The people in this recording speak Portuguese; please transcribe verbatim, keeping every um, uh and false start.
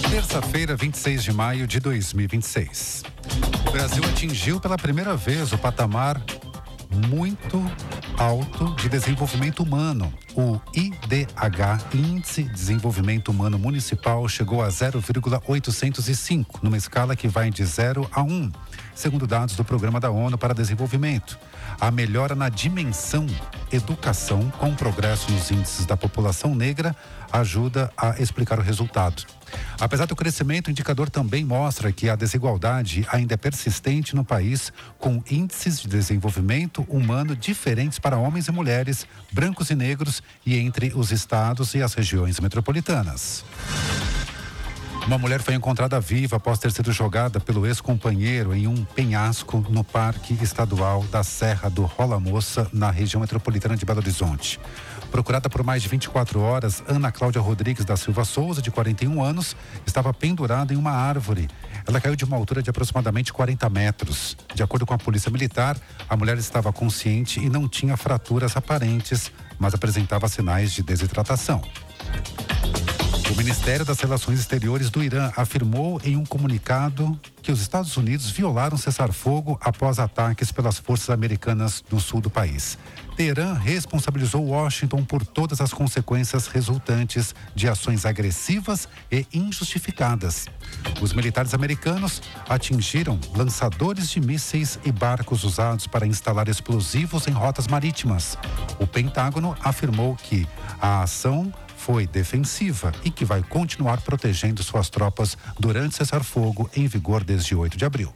Terça-feira, vinte e seis de maio de dois mil e vinte e seis. O Brasil atingiu pela primeira vez o patamar muito alto de desenvolvimento humano. O I D H, Índice de Desenvolvimento Humano Municipal, chegou a zero vírgula oitocentos e cinco, numa escala que vai de zero a um, segundo dados do Programa da ONU para Desenvolvimento. A melhora na dimensão educação, com progresso nos índices da população negra, ajuda a explicar o resultado. Apesar do crescimento, o indicador também mostra que a desigualdade ainda é persistente no país, com índices de desenvolvimento humano diferentes para homens e mulheres, brancos e negros, e entre os estados e as regiões metropolitanas. Uma mulher foi encontrada viva após ter sido jogada pelo ex-companheiro em um penhasco no Parque Estadual da Serra do Rola Moça, na região metropolitana de Belo Horizonte. Procurada por mais de vinte e quatro horas, Ana Cláudia Rodrigues da Silva Souza, de quarenta e um anos, estava pendurada em uma árvore. Ela caiu de uma altura de aproximadamente quarenta metros. De acordo com a Polícia Militar, a mulher estava consciente e não tinha fraturas aparentes, mas apresentava sinais de desidratação. O Ministério das Relações Exteriores do Irã afirmou em um comunicado que os Estados Unidos violaram cessar-fogo após ataques pelas forças americanas no sul do país. Teherã responsabilizou Washington por todas as consequências resultantes de ações agressivas e injustificadas. Os militares americanos atingiram lançadores de mísseis e barcos usados para instalar explosivos em rotas marítimas. O Pentágono afirmou que a ação foi defensiva e que vai continuar protegendo suas tropas durante cessar-fogo em vigor desde oito de abril.